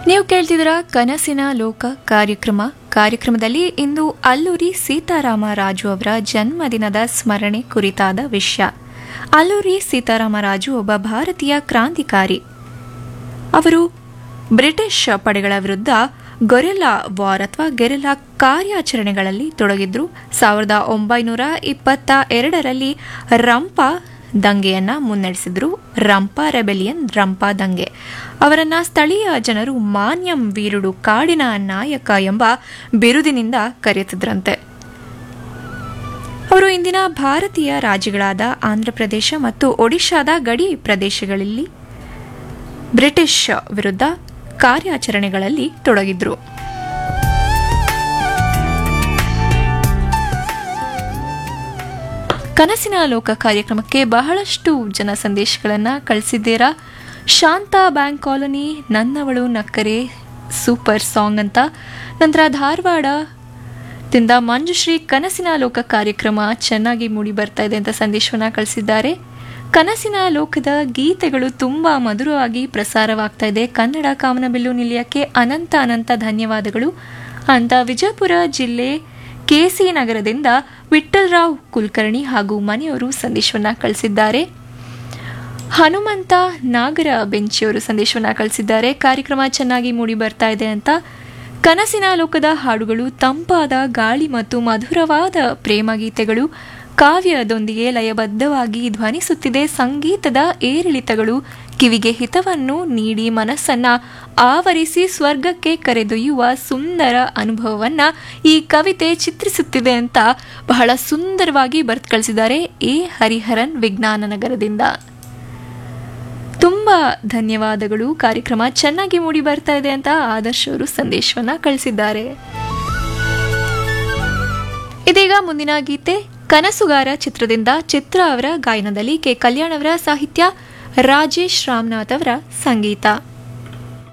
ನೀವು ಕೇಳ್ತಿದ್ದೀರ ಕನಸಿನ ಲೋಕ ಕಾರ್ಯಕ್ರಮದಲ್ಲಿ ಇಂದು ಅಲ್ಲೂರಿ ಸೀತಾರಾಮರಾಜು ಅವರ ಜನ್ಮದಿನದ ಸ್ಮರಣೆ ಕುರಿತಾದ ವಿಷಯ. ಅಲ್ಲೂರಿ ಸೀತಾರಾಮರಾಜು ಒಬ್ಬ ಭಾರತೀಯ ಕ್ರಾಂತಿಕಾರಿ. ಅವರು ಬ್ರಿಟಿಷ್ ಪಡೆಗಳ ವಿರುದ್ಧ ಗೊರೆಲ್ಲಾ ವಾರ್ ಅಥವಾ ಗೆರಿಲ್ಲಾ ಕಾರ್ಯಾಚರಣೆಗಳಲ್ಲಿ ತೊಡಗಿದ್ರು. 1922ರಲ್ಲಿ ರಂಪಾ ದಂಗೆಯನ್ನ ಮುನ್ನಡೆಸಿದ್ರು. ರಂಪಾ ರೆಬೆಲಿಯನ್, ರಂಪಾ ದಂಗೆ. ಅವರನ್ನ ಸ್ಥಳೀಯ ಜನರು ಮಾನ್ಯಂ ವೀರುಡು, ಕಾಡಿನ ನಾಯಕ ಎಂಬ ಬಿರುದಿನಿಂದ ಕರೆಯುತ್ತಿದ್ರಂತೆ. ಅವರು ಇಂದಿನ ಭಾರತೀಯ ರಾಜ್ಯಗಳಾದ ಆಂಧ್ರಪ್ರದೇಶ ಮತ್ತು ಒಡಿಶಾದ ಗಡಿ ಪ್ರದೇಶಗಳಲ್ಲಿ ಬ್ರಿಟಿಷ್ ವಿರುದ್ಧ ಕಾರ್ಯಾಚರಣೆಗಳಲ್ಲಿ ತೊಡಗಿದ್ರು. ಕನಸಿನ ಲೋಕ ಕಾರ್ಯಕ್ರಮಕ್ಕೆ ಬಹಳಷ್ಟು ಜನ ಸಂದೇಶಗಳನ್ನು ಕಳಿಸಿದ್ದೀರಾ. Shanta bank colony, ನನ್ನವಳು ನಕ್ಕರೆ super song ಅಂತ. ನಂತರ ಧಾರವಾಡದಿಂದ ಮಂಜುಶ್ರೀ, ಕನಸಿನ ಲೋಕ ಕಾರ್ಯಕ್ರಮ ಚೆನ್ನಾಗಿ ಮೂಡಿ ಬರ್ತಾ ಇದೆ ಅಂತ ಸಂದೇಶವನ್ನು ಕಳಿಸಿದ್ದಾರೆ. ಕನಸಿನ ಲೋಕದ ಗೀತೆಗಳು ತುಂಬ ಮಧುರವಾಗಿ ಪ್ರಸಾರವಾಗ್ತಾ ಇದೆ. ಕನ್ನಡ ಕಾಮನಬಿಲ್ಲು ನಿಲಯಕ್ಕೆ ಅನಂತ ಧನ್ಯವಾದಗಳು ಅಂತ ವಿಜಯಪುರ ಜಿಲ್ಲೆ ಕೆಸಿ ನಗರದಿಂದ ವಿಠ್ಠಲರಾವ್ ಕುಲಕರ್ಣಿ ಹಾಗೂ ಮನೆಯವರು ಸಂದೇಶವನ್ನು ಕಳಿಸಿದ್ದಾರೆ. ಹನುಮಂತ ನಾಗರ ಬೆಂಚಿಯವರು ಸಂದೇಶವನ್ನು ಕಳಿಸಿದ್ದಾರೆ. ಕಾರ್ಯಕ್ರಮ ಚೆನ್ನಾಗಿ ಮೂಡಿ ಬರ್ತಾ ಇದೆ ಅಂತ. ಕನಸಿನ ಲೋಕದ ಹಾಡುಗಳು ತಂಪಾದ ಗಾಳಿ ಮತ್ತು ಮಧುರವಾದ ಪ್ರೇಮ ಗೀತೆಗಳು ಕಾವ್ಯದೊಂದಿಗೆ ಲಯಬದ್ಧವಾಗಿ ಧ್ವನಿಸುತ್ತಿದೆ. ಸಂಗೀತದ ಏರಿಳಿತಗಳು ಕಿವಿಗೆ ಹಿತವನ್ನು ನೀಡಿ ಮನಸ್ಸನ್ನ ಆವರಿಸಿ ಸ್ವರ್ಗಕ್ಕೆ ಕರೆದೊಯ್ಯುವ ಸುಂದರ ಅನುಭವವನ್ನ ಈ ಕವಿತೆ ಚಿತ್ರಿಸುತ್ತಿದೆ ಅಂತ ಬಹಳ ಸುಂದರವಾಗಿ ಬರೆದು ಕಳಿಸಿದ್ದಾರೆ ಎ ಹರಿಹರನ್ ವಿಜ್ಞಾನ ನಗರದಿಂದ. ತುಂಬಾ ಧನ್ಯವಾದಗಳು. ಕಾರ್ಯಕ್ರಮ ಚೆನ್ನಾಗಿ ಮೂಡಿ ಬರ್ತಾ ಇದೆ ಅಂತ ಆದರ್ಶ್ ಅವರು ಸಂದೇಶವನ್ನ ಕಳಿಸಿದ್ದಾರೆ. ಇದೀಗ ಮುಂದಿನ ಗೀತೆ ಕನಸುಗಾರ ಚಿತ್ರದಿಂದ ಚಿತ್ರ ಅವರ ಗಾಯನದಲ್ಲಿ ಕೆ ಕಲ್ಯಾಣ್ ಅವರ ಸಾಹಿತ್ಯ, ರಾಜೇಶ್ ರಾಮನಾಥ್ ಅವರ ಸಂಗೀತ.